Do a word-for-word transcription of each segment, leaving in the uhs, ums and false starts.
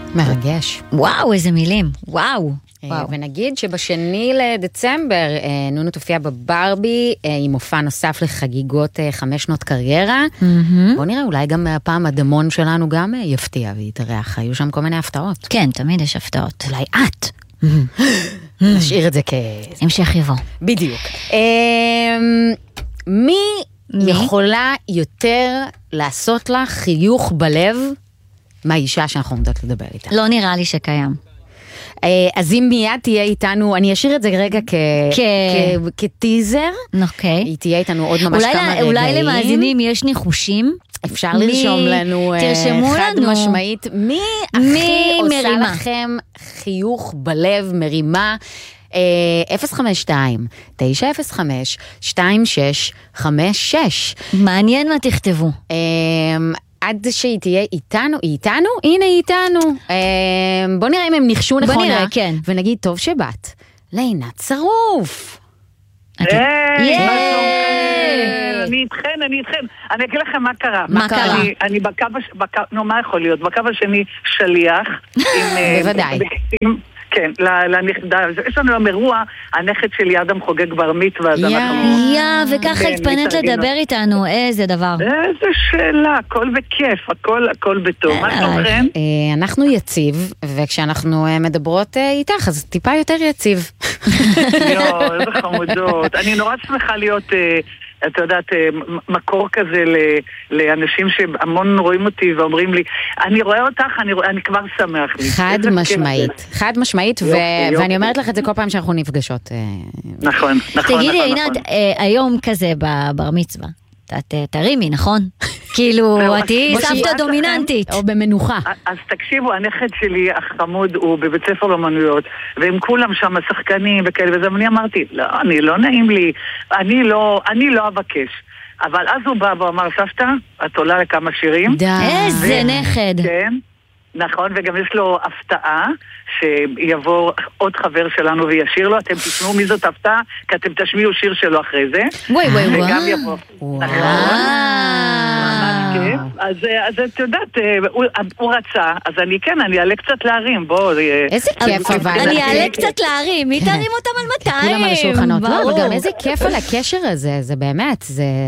מרגש. וואו, איזה מילים. וואו. וואו. ונגיד שבשני לדצמבר נונו תופיע בברבי עם מופע נוסף לחגיגות חמש שנות קריירה. בוא נראה, אולי גם הפעם הדמון שלנו גם יפתיע ויתארח. היו שם כל מיני הפתעות. כן, תמיד יש הפתעות. אולי את. נשאיר את זה כ... המשך יבוא. בדיוק. מי יכולה יותר לעשות לה חיוך בלב מהאישה שאנחנו עומדות לדבר איתה? לא נראה לי שקיים. אז אם מיד תהיה איתנו, אני אשאיר את זה רגע כטיזר. אוקיי. היא תהיה איתנו עוד ממש כמה רגעים. אולי למאזינים יש ניחושים. אפשר לרשום לנו חד משמעית. מי הכי עושה לכם חיוך בלב, מרימה? אפס חמש שתיים תשע אפס חמש שתיים שש חמש שש. מעניין מה תכתבו. עד שהיא תהיה איתנו, היא איתנו? הנה היא איתנו. בוא נראה אם הם ניחשו נכונה. בוא נראה, כן. ונגיד, טוב שבאת. לעינת צרוף. אני איתכן, אני איתכן. אני אגיד לכם מה קרה. מה קרה? אני בקו, נו מה יכול להיות? בקו השני שליח. בוודאי. כן, לנכדה, יש לנו היום אירוע, הנכד שלי אדם חוגג בר מצווה, אז אנחנו... יא, וככה התפנית לדבר איתנו, איזה דבר. איזה שאלה, הכל בכיף, הכל, הכל בטוב. מה שלומכם? אנחנו יציב, וכשאנחנו מדברות איתך, אז טיפה יותר יציב. יו, איזה חמודות. אני נורא שמחה להיות... אתה יודעת, מקור כזה לאנשים שהמון רואים אותי ואומרים לי, אני רואה אותך, אני, רואה, אני כבר שמח לי. חד משמעית, חד משמעית, ואני אומרת לך את זה כל פעם שאנחנו נפגשות. נכון, נכון. תגידי, עינת, היום כזה בבר מצווה, את תרימי, נכון? כאילו, את היא סבתא דומיננטית. או במנוחה. אז תקשיבו, הנכד שלי, החמוד, הוא בבית ספר לאמנויות, והם כולם שם שחקנים וכאלה, וזה, ואני אמרתי, לא, אני לא נעים לי, אני לא, אני לא אבקש. אבל אז הוא בא ואמר, סבתא, את עולה לכמה שירים. די. איזה נכד. כן. נכון, וגם יש לו הפתעה שיבוא עוד חבר שלנו וישיר לו, אתם תשמעו מי זאת הפתעה, כי אתם תשמיעו שיר שלו אחרי זה. וואי וואי וואי. וגם יבוא. אז את יודעת, הוא רצה, אז אני כן, אני אעלה קצת להרים, בוא. איזה כיף אבל. אני אעלה קצת להרים, מי תרים אותם על מאתיים? כולם על השולחנות. לא, וגם איזה כיף על הקשר הזה, זה באמת,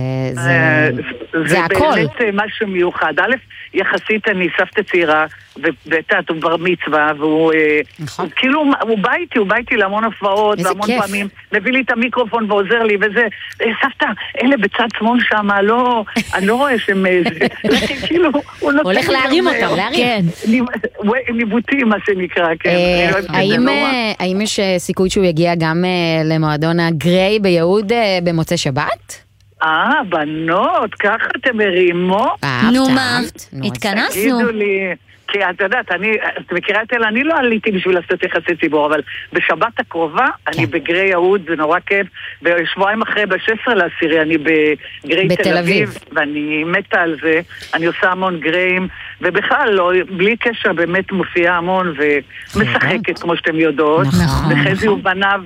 זה הכל. זה באמת משהו מיוחד. א', יחסית אני סבתא צעירה, ובטעת הוא בר מצווה, והוא כאילו, הוא בא איתי, הוא בא איתי להמון הפרעות, והמון פעמים, מביא לי את המיקרופון ועוזר לי, וזה, סבתא, אלה בצד שמאל שם, לא, אני לא רואה שהם, כאילו, הוא נותן... הולך להרים אותם, להרים. ניבוטים, מה שנקרא, כן. האם יש סיכוי שהוא יגיע גם למועדון הגריי ביהוד במוצאי שבת? אה, בנות, ככה אתם מרימו? נו מה, התכנסנו. תגידו לי, כי את יודעת, אני, את מכירה את אלה, אני לא עליתי בשביל לעשות יחסי ציבור, אבל בשבת הקרובה, אני בגרי יהוד, זה נורא כיף, בשבועיים אחרי, ב-שש עשרה לעשירי, אני בגרי תל אביב, ואני מתה על זה, אני עושה המון גריים, ובכלל, לא, בלי קשר, באמת מופיעה המון, ומשחקת, כמו שאתם יודעות. וחזי ובניו,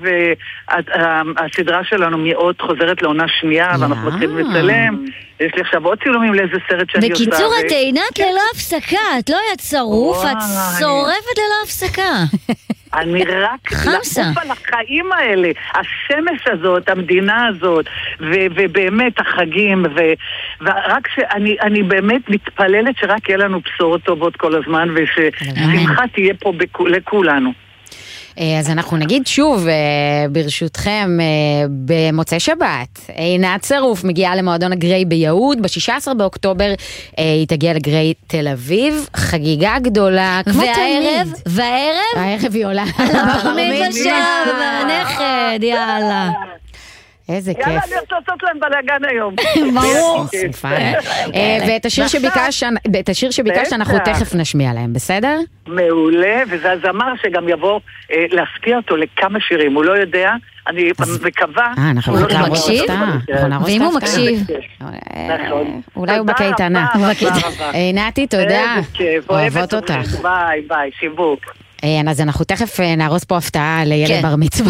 הסדרה שלנו מאוד חוזרת לעונה שנייה, ואנחנו מתחילים לצלם. יש לי עכשיו עוד צילומים לאיזה סרט שאני עושה. בקיצור, את עינת ללא הפסקה, את לא היית צרוף, את שורפת ללא הפסקה. אני רק לעוף על החיים האלה, השמש הזאת, המדינה הזאת, ובאמת החגים, ורק שאני באמת מתפללת שרק יהיה לנו בשורות טובות כל הזמן, וששמחה תהיה פה לכולנו. אז אנחנו נגיד שוב, ברשותכם, במוצאי שבת, עינת צרוף מגיעה למועדון הגריי ביהוד, ב-שישה עשר באוקטובר היא תגיע לגריי תל אביב, חגיגה גדולה, כמו תמיד. והערב? הערב היא עולה. הבר מצווה שם, והנכד, יאללה. איזה כיף. יאללה, אני רוצה לעשות להם בלגן היום. ברור. ואת השיר שביקשת אנחנו תכף נשמיע להם, בסדר? מעולה, וזה הזמר שגם יבוא להפתיע אותו לכמה שירים, הוא לא יודע, אני מקווה. אה, אנחנו מקשיב? ואם הוא מקשיב? אולי הוא בקייטנה. עינתי, תודה. אוהבות אותך. ביי, ביי, שיווק. אז אנחנו תכף נהרוס פה הפתעה לילד בר מצווה.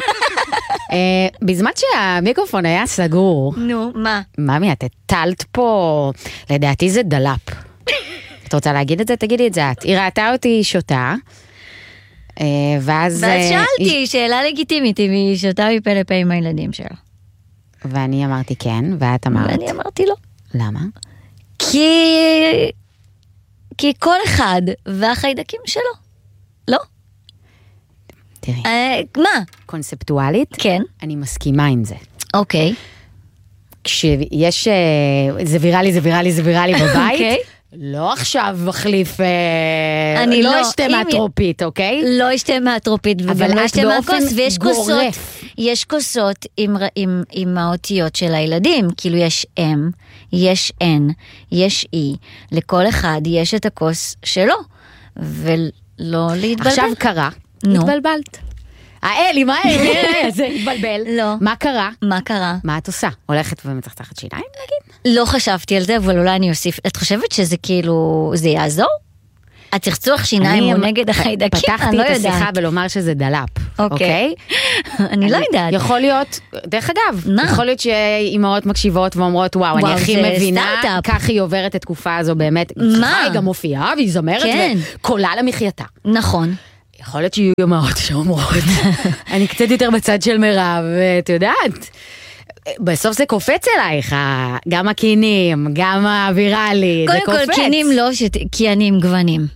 בזמן שהמיקרופון היה סגור, נו, מה? ממי, את הטלת פה, לדעתי זה דלאפ. את את רוצה להגיד את זה? תגידי את זה את. היא ראתה אותי שותה, ואז... ואז שאלתי, שאלה לגיטימית, אם היא שותה מפה לפה עם הילדים שלה. ואני אמרתי כן, ואת אמרת. ואני אמרתי לא. למה? כי... כי כל אחד והחיידקים שלו. לא? תראי. אה, מה? קונספטואלית? כן. אני מסכימה עם זה. אוקיי. כשיש... זה ויראלי, זה ויראלי, זה ויראלי בבית. אוקיי. לא עכשיו מחליף... אני לא לא... אשתה מהטרופית, אוקיי? לא אשתה מהטרופית, וגם לא אשתה מהכוס, ויש כוסות. יש כוסות עם, עם, עם האותיות של הילדים, כאילו יש M, יש N, יש E, לכל אחד יש את הכוס שלו, ולא להתבלבל. עכשיו קרה, נו. התבלבלת. האלי, מה האלי? זה התבלבל. לא. מה קרה? מה קרה? מה את עושה? הולכת ומצחצחת שיניים, נגיד? לא חשבתי על זה, אבל אולי אני אוסיף. את חושבת שזה כאילו, זה יעזור? הצחצוח שיניים הוא נגד החיידקים? אני לא יודעת. פתחתי את השיחה בלומר שזה דלאפ, אוקיי? אני לא יודעת. יכול להיות, דרך אגב, מה? יכול להיות שאימהות מקשיבות ואומרות, וואו, אני הכי מבינה, כך היא עוברת את התקופה הזו באמת. מה? היא גם מופיעה והיא זמרת וקולה למחייתה. נכון. יכול להיות שיהיו אמהות שאומרות, אני קצת יותר בצד של מירב, ואת יודעת, בסוף זה קופץ אלייך, גם הקינים, גם הוויראלי, זה קופץ. קודם כל, קינים לא, כי אני עם גוונים.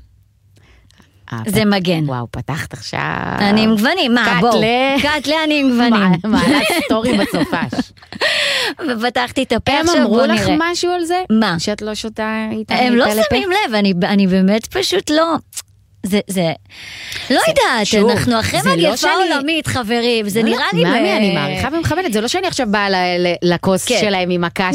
זה מגן. וואו, פתחת עכשיו. אני עם גוונים, מה, בואו. קטלה אני עם גוונים. מעלה סטורי בסופש. ופתחתי את הפה הם עכשיו, אמרו בואו לך נראה. משהו על זה? מה? שאת לא שותה איתה? הם לא שמים לב, אני באמת פשוט לא... זה, זה, לא יודעת, אנחנו אחרי מגפה עולמית, חברים, זה נראה לי... מאמי, אני מעריכה ומכבדת, זה לא שאני עכשיו באה לכוס שלהם עם הקש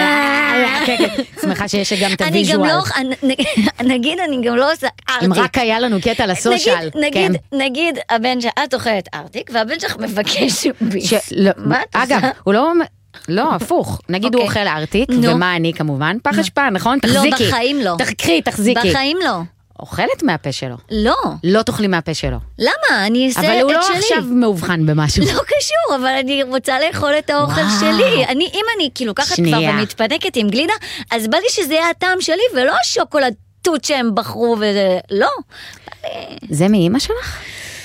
ו... שמחה שיש גם את הוויז'ואל. נגיד, אני גם לא עושה ארטיק. אם רק היה לנו קטע לסושיאל. נגיד, הבן שאת אוכלת ארטיק, והבן שלך מבקש ביס. אגב, הוא לא... לא, הפוך. נגיד הוא אוכל ארטיק, ומה אני כמובן? פח אשפה, נכון? תחזיקי. לא, בחיים לא. תחקרי, תחזיקי. בחיים לא. אוכלת מהפה שלו. לא. לא תאכלי מהפה שלו. למה? אני אעשה את שלי. אבל הוא לא עכשיו מאובחן במשהו. לא קשור, אבל אני רוצה לאכול את האוכל שלי. אני, אם אני כאילו ככה כבר ומתפנקת עם גלידה, אז בא לי שזה יהיה הטעם שלי, ולא השוקולד תות שהם בחרו וזה, לא. זה מאמא שלך?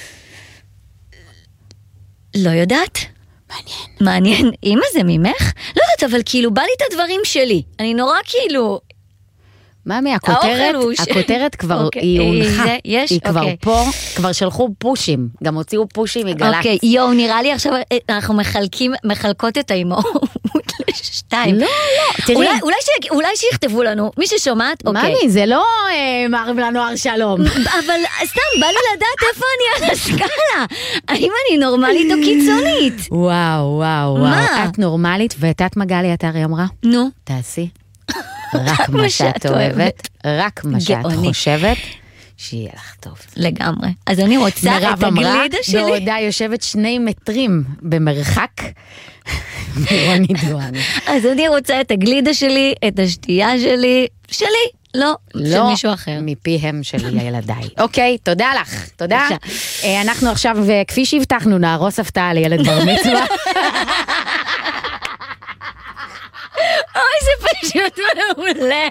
לא יודעת. מעניין. מעניין. אמא זה ממך? לא יודעת, אבל כאילו בא לי את הדברים שלי. אני נורא כאילו... מאמי, הכותרת, הכותרת כבר היא הונחה, היא כבר פה, כבר שלחו פושים, גם הוציאו פושים מגלץ. אוקיי, יואו, נראה לי עכשיו אנחנו מחלקים, מחלקות את האימהות לשתיים. לא, לא, תראי. אולי שיכתבו לנו, מי ששומעת, אוקיי. מאמי, זה לא מערב לנוער שלום. אבל סתם, בא לי לדעת איפה אני על הסקאלה. האם אני נורמלית או קיצונית? וואו, וואו, וואו. את נורמלית, ותת מגלי את הרי אמרה? נו. תעשי. רק מה שאת אוהבת, רק מה שאת חושבת, שיהיה לך טוב. לגמרי. אז אני רוצה את הגלידה שלי. מירב אמרה, בעודה יושבת שני מטרים במרחק, מרוני דואני. אז אני רוצה את הגלידה שלי, את השתייה שלי, שלי, לא, של מישהו אחר. לא מפיהם של ילדיי. אוקיי, תודה לך, תודה. אנחנו עכשיו, כפי שהבטחנו, נהרוס הפתעה לילד בר מצווה. אוי, זה פשוט מעולה.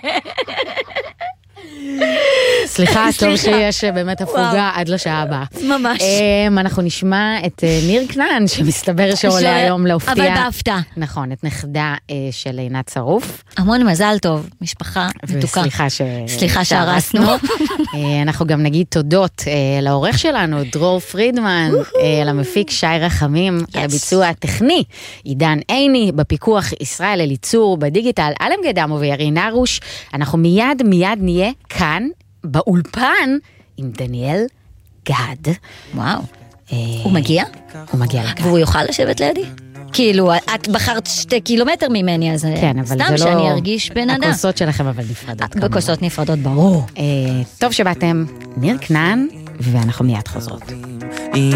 סליחה, טוב שיש באמת הפוגה עד לשעה הבאה. ממש. אנחנו נשמע את ניר כנען, שמסתבר שעולה היום להופתיע. אבל בהפתעה. נכון, את נכדה של עינת צרוף. המון מזל טוב, משפחה מתוקה. וסליחה שהרסנו. אנחנו גם נגיד תודות לעורך שלנו, דרור פרידמן, למפיק שי רחמים, לביצוע הטכני, עידן עיני, בפיקוח ישראל אליצור, בדיגיטל, אלם גדמו וירין ארוש. אנחנו מיד מיד נהיה כאן, באולפן, עם דניאל גד. וואו. הוא מגיע? הוא מגיע לכאן. והוא יוכל לשבת לידי? כאילו, את בחרת שתי קילומטר ממני, אז כן, אבל סתם שאני ארגיש בן אדם. הכוסות שלכם אבל נפרדות. בכוסות נפרדות, ברור. טוב שבאתם, ניר כנען, ואנחנו מיד חוזרות.